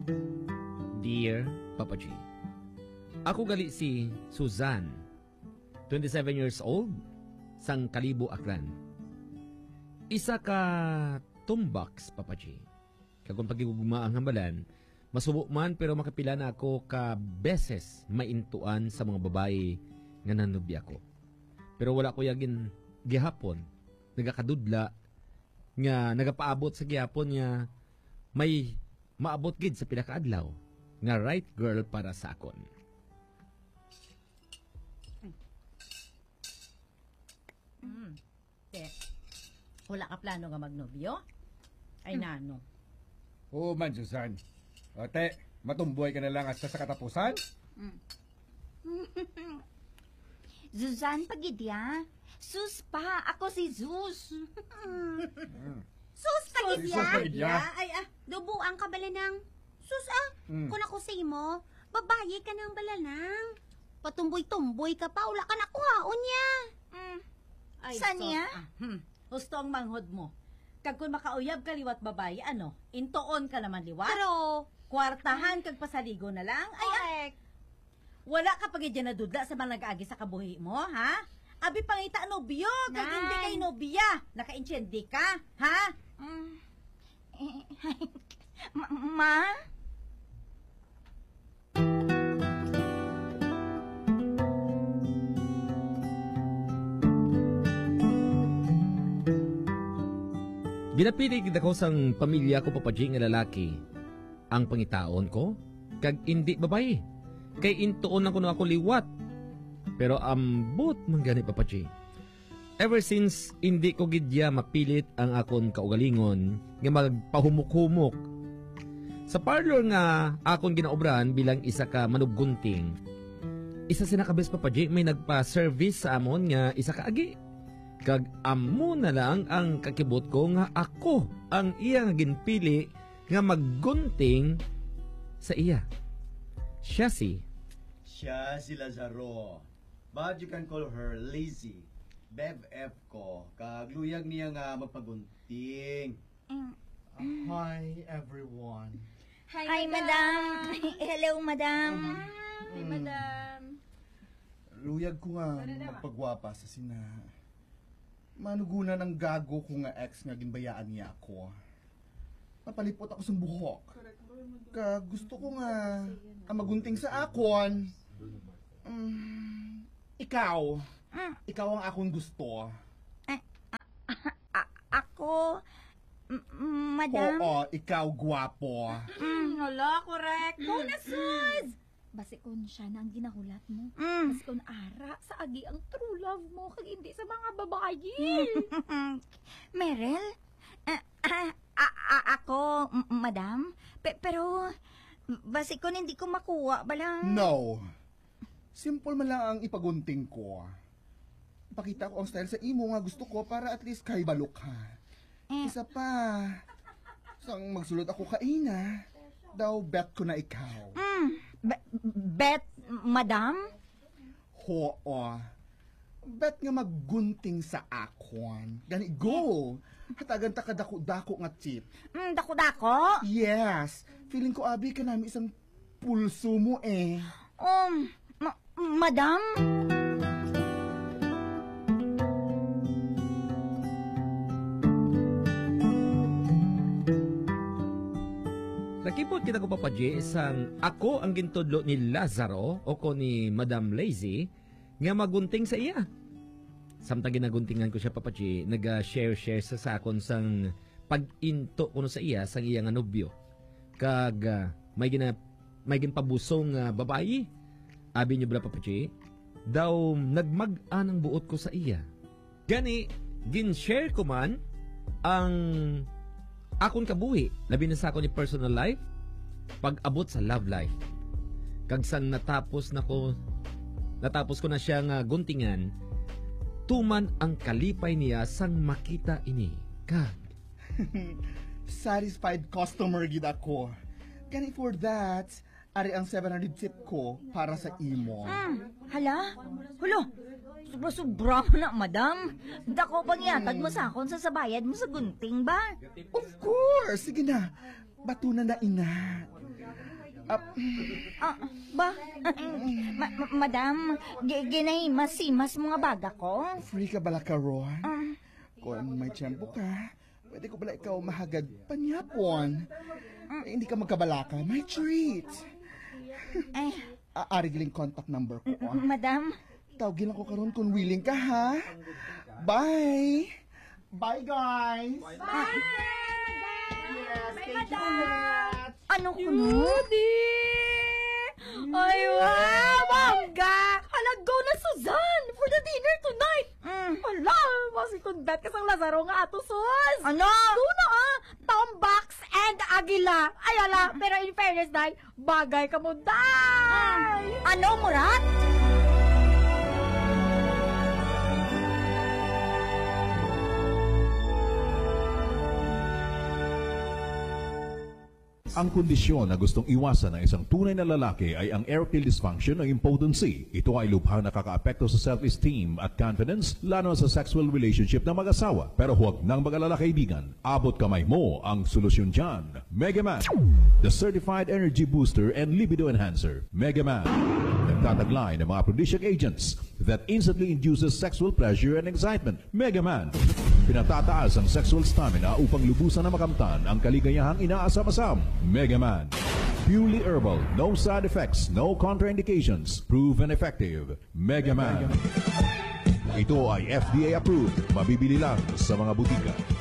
Dear Papa G, ako gali si Suzanne, 27 years old, sang Kalibo, Aklan. Isa ka tumbaks, Papa G. Kagong pagigugma ang hambalan, masubo man pero makapila na ako ka beses maintuan sa mga babae nga nanubya ko. Pero wala ko yagin gihapon, nagakadudla, nga nagapaabot sa gihapon nga may maabot gid sa pila ka adlaw nga right girl para sa akon. Wala ka plano nga magnobyo? Ay nano. Oo man, Susan. Ote, matumboy ka na lang hasta sa katapusan? Suzanne Pagidya. Sus pa, ako si Zeus. Sus Pagidya? Sus Pagidya? Ay, dubuang ka balanang. Sus kung ako sa imo, babaye ka ng balanang. Patumboy-tumboy ka pa, wala ka na kuhaon niya. Ay, Saan niya? Gusto ang manghod mo. Kag kung makauyab ka liwat babae, ano? Intoon ka naman liwat? Pero, Kwartahan kag pasaligo na lang? Ay, wala ka pag na dudla sa mga nag-agi sa kabuhi mo, ha? Abi pangita nobyo, kag Nay. hindi kay nobya. Naka-intindi ka, ha? Ma? Ginapili gid ako sang pamilya ko, Papa G, nga lalaki. Ang pangitaon ko, kag hindi babae. Kay intuon ako na ako liwat. Pero ambot man gani, Papa G. Ever since hindi ko gidya mapilit ang akon kaugalingon nga magpahumok-humok. Sa parlor nga akon ginaobran bilang isa ka manubgunting, isa sinakabes, Papa G, may nagpa-service sa amon nga isa ka agi. Kag amo na lang ang kakibot ko nga ako ang iya nga ginpili nga maggunting sa iya. Siya si Lazaro. But you can call her Lazy. Bev F ko. Kagluyag niya nga magpagunting. Hi, everyone. Hi, madam. Hello, madam. Hi, madam. Luyag ko nga magpagwapa sa sina. Manugunan ang gago ko nga ex nga ginbayaan niya ako. Napalipot ako sa buhok. Ka gusto ko nga ang magunting sa akon. Ikaw. Ikaw ang akong gusto. Ako, madam. Oo, ikaw gwapo. Hala, correct. Go na, sus! Basi kun siya na ang ginahulat mo. Mm. Basi kun ara sa agi ang true love mo kag hindi sa mga babae. Meryl? Ako, madam? Pero, basi kun hindi ko makuha, balang... No. Simple man lang ang ipagunting ko. Ipakita ko ang style sa imo nga gusto ko para at least kay balok ka. Isa pa, sang magsulod ako kaina, daw bet ko na ikaw. Bet, madam? Oo. Bet nga maggunting sa akon. Gani, go! Hatagan ta kadako-dako nga chip. Dako-dako? Yes. Feeling ko, abi, ka namin isang pulso mo eh. Madam? Nakipot kita ko, Papa J, isang ako ang gintudlo ni Lazaro o ko ni Madam Lazy nga magunting sa iya. Samtang ginaguntingan ko siya, Papa J, nag-share sa sakon sang pag-into kuno sa iya sang iya nga nobyo. Kag may ginpabusong babae. Abi niyo bala, Papa J, daw nagmag-an ang buot ko sa iya. Gani, gin-share ko man ang akon kabuhi, labi na sa akon ni personal life, pag-abot sa love life. Kag sang natapos ko na siya nga guntingan, tuman ang kalipay niya sang makita ini. Kag Satisfied customer gid ako. Kani for that, ari ang 700 tip ko para sa imo. Hala? Hulo? Sobra-sobra mo na, madam. Dako pang yatag mo sa akon sa sabayad mo sa gunting ba? Of course! Sige na, batunan na ina. Madam, ginahimas-himas mga baga ko. Free ka bala ka, Ron? Kung may tiyempo ka, pwede ko bala ikaw mahagad panyapon. Hindi ka magkabalaka, may treat. Ari giling contact number ko. Madam, Tawagin ako karon kung willing ka, ha? Bye! Bye, guys! ano ko no? Ay, wow! Bongga! Hala, go na, Suzanne! For the dinner tonight! Hala, masikundbat ka sa Lazaro nga ato, Sus! Ano? Doon na Tombox and Agila! Ay, ala, pero in fairness, Day, bagay ka mo, Day! Ano, Murat? Ang kondisyon na gustong iwasan ng isang tunay na lalaki ay ang erectile dysfunction o impotency. Ito ay lubhang nakakaapekto sa self-esteem at confidence, lalo sa sexual relationship ng mag-asawa. Pero huwag nang mag-alala, kaibigan. Abot kamay mo ang solusyon dyan. Megaman, the certified energy booster and libido enhancer. Megaman, nagtataglay ng mga aphrodisiac agents that instantly induces sexual pleasure and excitement. Megaman, pinatataas ang sexual stamina upang lubusan na makamtan ang kaligayahang inaasam-asam. Megaman, purely herbal, no side effects, no contraindications, proven effective. Megaman. Ito ay FDA approved, mabibili lang sa mga butika.